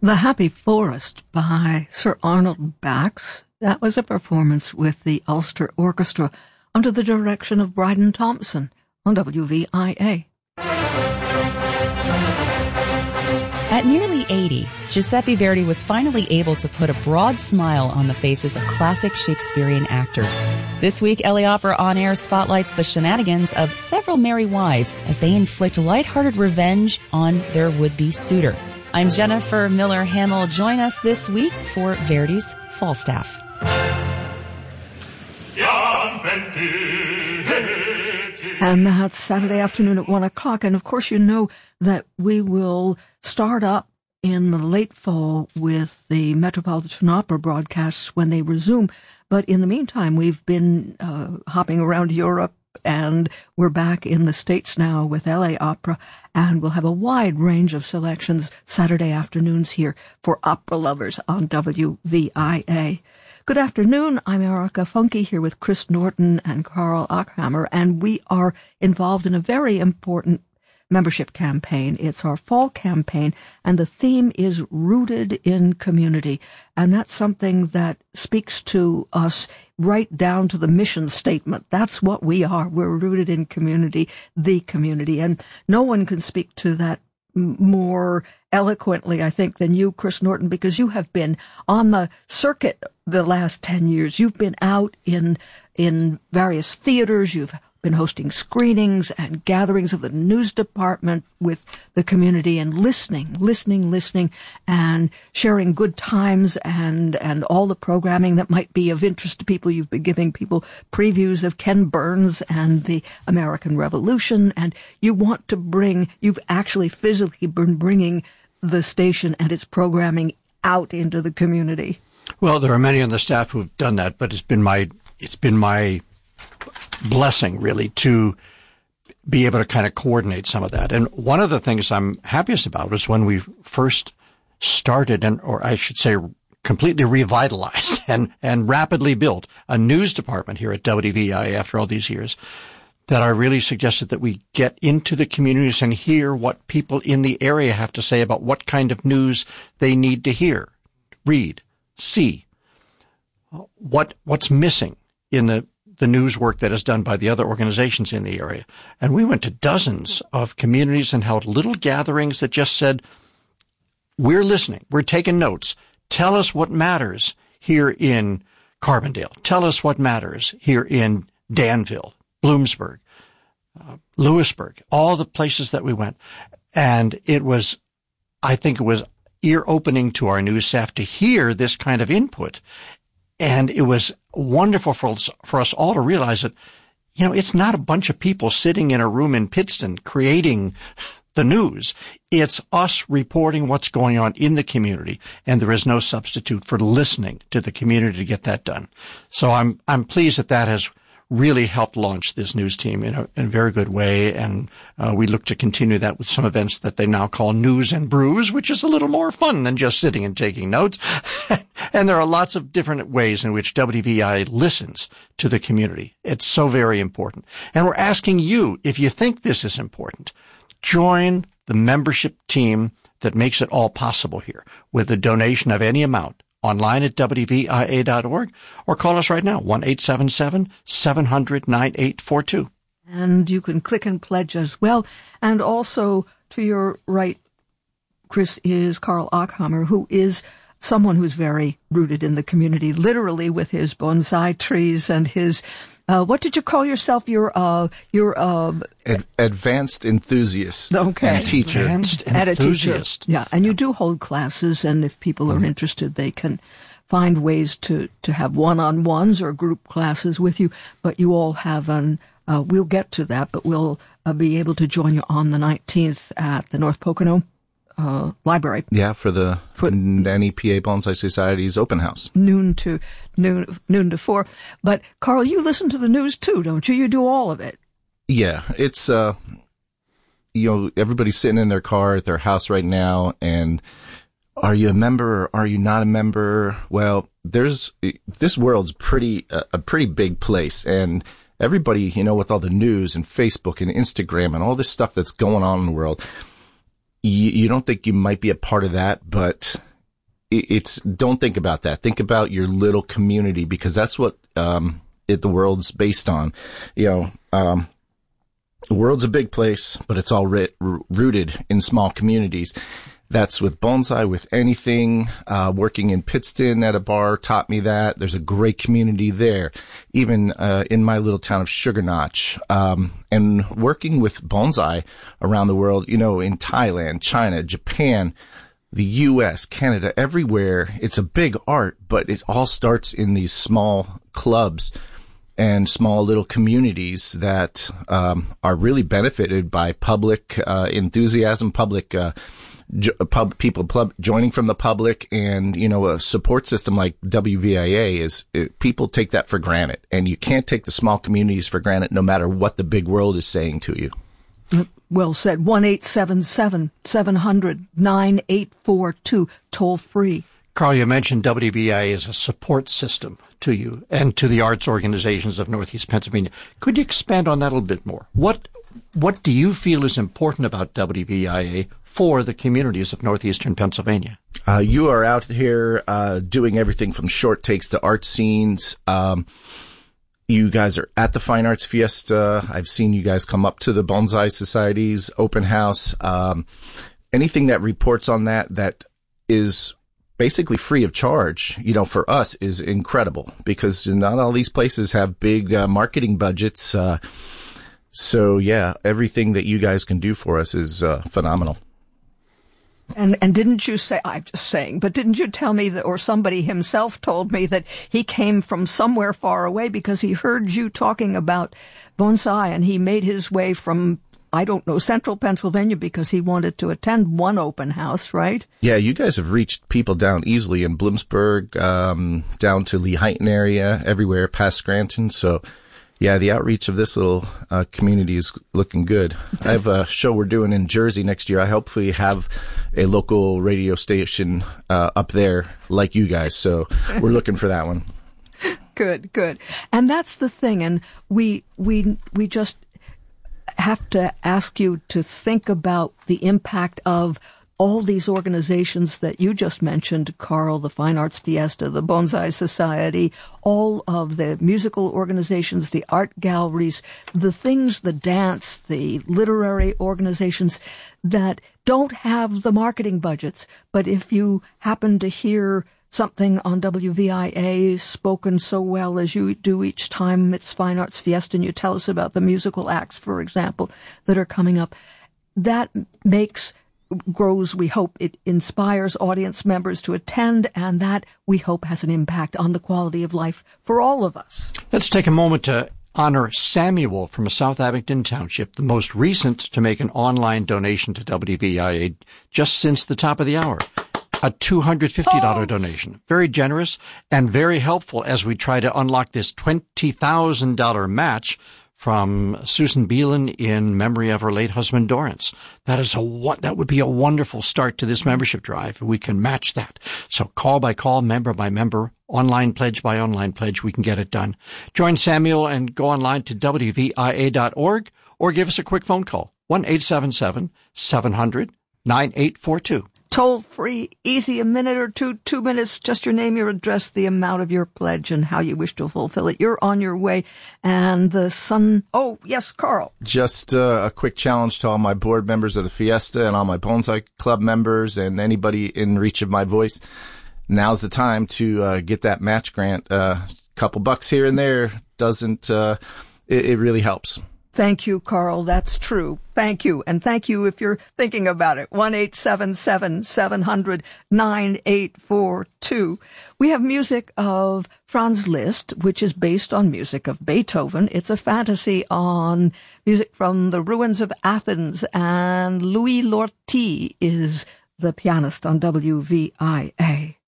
The Happy Forest by Sir Arnold Bax. That was a performance with the Ulster Orchestra under the direction of Bryden Thompson on WVIA. At nearly 80, Giuseppe Verdi was finally able to put a broad smile on the faces of classic Shakespearean actors. This week, LA Opera On Air spotlights the shenanigans of several merry wives as they inflict lighthearted revenge on their would-be suitor. I'm Jennifer Miller Hamill. Join us this week for Verdi's Falstaff. And that's Saturday afternoon at 1 o'clock. And of course, you know that we will start up in the late fall with the Metropolitan Opera broadcasts when they resume. But in the meantime, we've been hopping around Europe, and we're back in the States now with LA Opera, and we'll have a wide range of selections Saturday afternoons here for opera lovers on WVIA. Good afternoon. I'm Erica Funke here with Chris Norton and Carl Ackhammer, and we are involved in a very important membership campaign. It's our fall campaign, and the theme is Rooted in Community. And that's something that speaks to us right down to the mission statement. That's what we are. We're rooted in community, the community. And no one can speak to that more eloquently, I think, than you, Chris Norton, because you have been on the circuit the last 10 years. You've been out in various theaters. You've been hosting screenings and gatherings of the news department with the community and listening, and sharing good times and all the programming that might be of interest to people. You've been giving people previews of Ken Burns and the American Revolution, and you've actually physically been bringing the station and its programming out into the community. Well, there are many on the staff who've done that, but it's been my blessing, really, to be able to kind of coordinate some of that. And one of the things I'm happiest about was when we first started, or I should say completely revitalized and rapidly built a news department here at WVI after all these years, that I really suggested that we get into the communities and hear what people in the area have to say about what kind of news they need to hear, read, see, what's missing in the news work that is done by the other organizations in the area. And we went to dozens of communities and held little gatherings that just said, we're listening, we're taking notes. Tell us what matters here in Carbondale. Tell us what matters here in Danville, Bloomsburg, Lewisburg, all the places that we went. And I think it was ear-opening to our news staff to hear this kind of input. And it was wonderful for us all to realize that, it's not a bunch of people sitting in a room in Pittston creating the news. It's us reporting what's going on in the community, and there is no substitute for listening to the community to get that done. So I'm pleased that has really helped launch this news team in a very good way, and we look to continue that with some events that they now call News and Brews, which is a little more fun than just sitting and taking notes. And there are lots of different ways in which WVI listens to the community. It's so very important. And we're asking you, if you think this is important, join the membership team that makes it all possible here with a donation of any amount. Online at WVIA.org, or call us right now, 1-877-700-9842. And you can click and pledge as well. And also, to your right, Chris, is Carl Ackhammer, who is someone who's very rooted in the community, literally with his bonsai trees and his, what did you call yourself? Advanced enthusiast. Okay. And teacher. Advanced enthusiast. Yeah. And you do hold classes, and if people are interested, they can find ways to have one-on-ones or group classes with you. But you all have we'll get to that, but we'll be able to join you on the 19th at the North Pocono Library. Yeah, for NEPA Bonsai Society's open house. Noon to 4. But Carl, you listen to the news too, don't you? You do all of it. Yeah, it's everybody's sitting in their car at their house right now, and are you a member or are you not a member? Well, this world's a pretty big place, and everybody, with all the news and Facebook and Instagram and all this stuff that's going on in the world, you don't think you might be a part of that, but don't think about that. Think about your little community, because that's what, the world's based on. The world's a big place, but it's all rooted in small communities. That's with bonsai, with anything. Working in Pittston at a bar taught me that. There's a great community there. Even in my little town of Sugar Notch. And working with bonsai around the world, in Thailand, China, Japan, the U.S., Canada, everywhere. It's a big art, but it all starts in these small clubs and small little communities that are really benefited by public enthusiasm, people joining from the public, and a support system like WVIA people take that for granted, and you can't take the small communities for granted, no matter what the big world is saying to you. Well said. 1-877-700-9842, toll free. Carl, you mentioned WVIA as a support system to you and to the arts organizations of Northeast Pennsylvania. Could you expand on that a little bit more? What do you feel is important about WVIA for the communities of Northeastern Pennsylvania? You are out here doing everything from short takes to art scenes. You guys are at the Fine Arts Fiesta. I've seen you guys come up to the Bonsai Society's open house. Anything that reports on that is basically free of charge, for us is incredible, because not all these places have big marketing budgets. So yeah, everything that you guys can do for us is phenomenal. And didn't you say, I'm just saying, but didn't you tell me that, or somebody himself told me that he came from somewhere far away because he heard you talking about bonsai, and he made his way from, I don't know, central Pennsylvania because he wanted to attend one open house, right? Yeah, you guys have reached people down easily in Bloomsburg, down to Lehighton area, everywhere past Scranton. So yeah, the outreach of this little community is looking good. I have a show we're doing in Jersey next year. I hopefully have a local radio station up there like you guys. So we're looking for that one. Good. And that's the thing. And we just have to ask you to think about the impact of all these organizations that you just mentioned, Carl, the Fine Arts Fiesta, the Bonsai Society, all of the musical organizations, the art galleries, the things, the dance, the literary organizations that don't have the marketing budgets. But if you happen to hear something on WVIA spoken so well as you do each time it's Fine Arts Fiesta, and you tell us about the musical acts, for example, that are coming up, that grows, we hope, it inspires audience members to attend, and that, we hope, has an impact on the quality of life for all of us. Let's take a moment to honor Samuel from South Abington Township, the most recent to make an online donation to WVIA just since the top of the hour. A $250 donation. Very generous and very helpful as we try to unlock this $20,000 match from Susan Beelan in memory of her late husband, Dorrance. That would be a wonderful start to this membership drive. We can match that. So call by call, member by member, online pledge by online pledge, we can get it done. Join Samuel and go online to WVIA.org or give us a quick phone call. 1-877-700-9842. Toll free, easy, a minute or 2 minutes, just your name, your address, the amount of your pledge, and how you wish to fulfill it. You're on your way. And the sun, oh, yes, Carl. Just a quick challenge to all my board members of the Fiesta and all my Bonsai Club members and anybody in reach of my voice. Now's the time to get that match grant. Couple bucks here and there doesn't, it really helps. Thank you, Carl. That's true. Thank you. And thank you if you're thinking about it. 1-877-700-9842. We have music of Franz Liszt, which is based on music of Beethoven. It's a fantasy on music from the ruins of Athens. And Louis Lortie is the pianist on WVIA.